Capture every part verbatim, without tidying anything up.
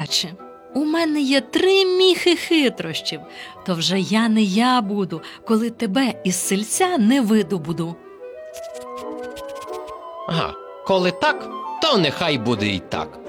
небораче. У мене є три міхи хитрощів, то вже я не я буду, коли тебе із сельця не видобуду. Ага, коли так, то нехай буде і так.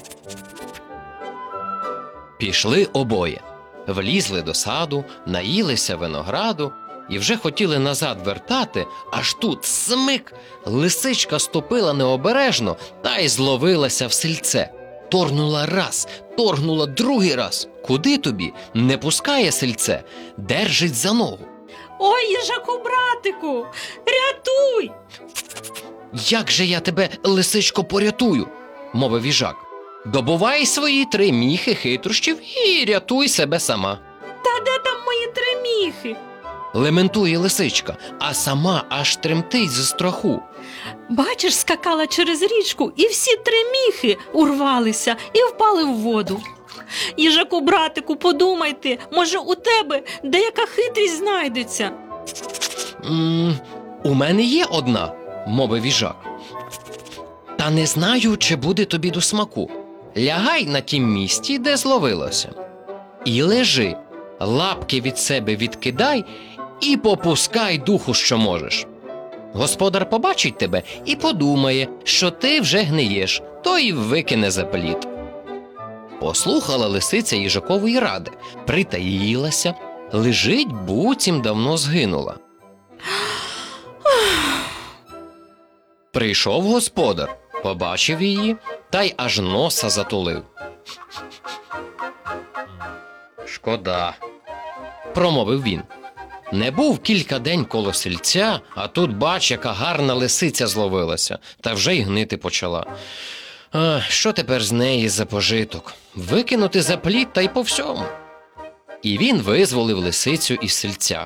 Пішли обоє, влізли до саду, наїлися винограду і вже хотіли назад вертати, аж тут смик, лисичка ступила необережно та й зловилася в сельце. Торгнула раз, торгнула другий раз. Куди тобі? Не пускає сельце, держить за ногу. Ой, їжаку, братику, рятуй! Як же я тебе, лисичко, порятую? Мовив їжак. Добувай свої три міхи хитрощів і рятуй себе сама. Та де там мої три міхи? Лементує лисичка, а сама аж тремтить зі страху. Бачиш, скакала через річку, і всі три міхи урвалися і впали в воду. Їжаку, братику, подумайте, може у тебе деяка хитрість знайдеться? М-м, у мене є одна, мовив їжак. Та не знаю, чи буде тобі до смаку. Лягай на тім місці, де зловилося. І лежи, лапки від себе відкидай і попускай духу, що можеш. Господар побачить тебе і подумає, що ти вже гниєш, то й викине за пліт. Послухала лисиця їжакової ради, притаїлася, лежить, буцім давно згинула. Прийшов господар, побачив її, та й аж носа затулив. «Шкода», – промовив він. Не був кілька день коло сельця, а тут, бач, яка гарна лисиця зловилася, та вже й гнити почала. А, що тепер з неї за пожиток? Викинути за пліт та й по всьому. І він визволив лисицю із сельця.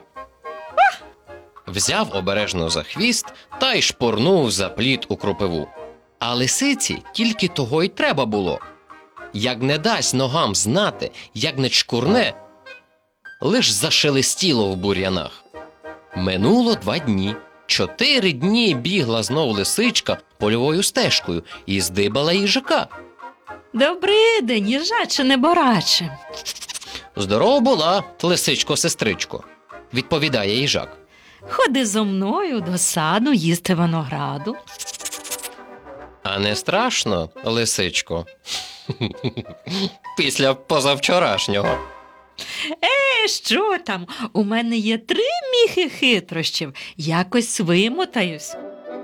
Взяв обережно за хвіст та й шпурнув за пліт у кропиву. А лисиці тільки того й треба було. Як не дасть ногам знати, як не чкурне, лиш зашелестіло в бур'янах. Минуло два дні. Чотири дні бігла знов лисичка польовою стежкою і здибала їжака. Добрий день, їжаче небораче. Здорова була, лисичко-сестричко, відповідає їжак. Ходи зо мною до саду їсти винограду. А не страшно, лисичко? Після позавчорашнього. Е, що там? У мене є три міхи хитрощів. Якось вимотаюсь.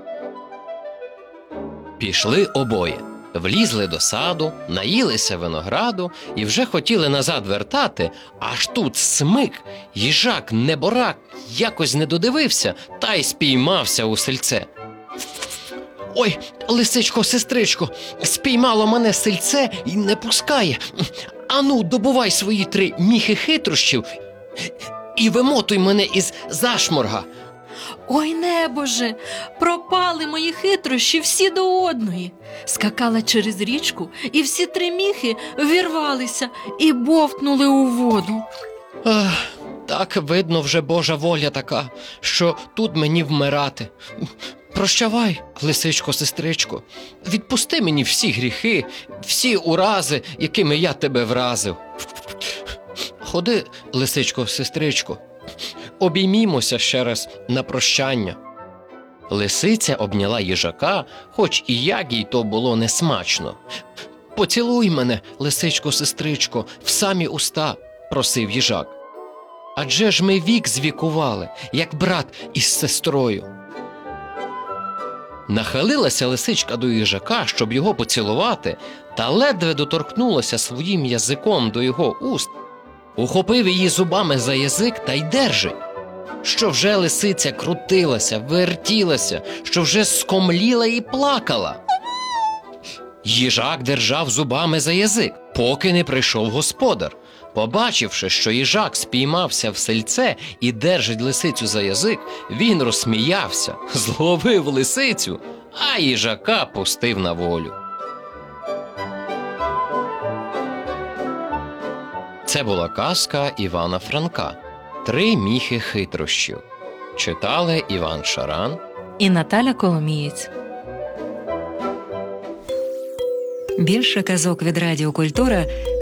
Пішли обоє, влізли до саду, наїлися винограду і вже хотіли назад вертати, аж тут смик, їжак неборак якось не додивився та й спіймався у сельце. Ой, лисичко, сестричко, спіймало мене сельце і не пускає. Ану, добувай свої три міхи хитрощів і вимотуй мене із зашморга. Ой, небоже, пропали мої хитрощі всі до одної. Скакала через річку, і всі три міхи вірвалися і бовтнули у воду. Ах, так видно вже Божа воля така, що тут мені вмирати. Прощавай, лисичко-сестричко, відпусти мені всі гріхи, всі урази, якими я тебе вразив. Ходи, лисичко-сестричко, обіймімося ще раз на прощання. Лисиця обняла їжака, хоч і як їй то було несмачно. Поцілуй мене, лисичко-сестричко, в самі уста, просив їжак. Адже ж ми вік звікували, як брат із сестрою. Нахилилася лисичка до їжака, щоб його поцілувати, та ледве доторкнулася своїм язиком до його уст. Ухопив її зубами за язик та й держить. Що вже лисиця крутилася, вертілася, що вже скомліла і плакала. Їжак держав зубами за язик, поки не прийшов господар. Побачивши, що їжак спіймався в сельце і держить лисицю за язик, він розсміявся, зловив лисицю, а їжака пустив на волю. Це була казка Івана Франка «Три міхи хитрощів». Читали Іван Шаран і Наталя Коломієць. Більше казок від Радіо Культура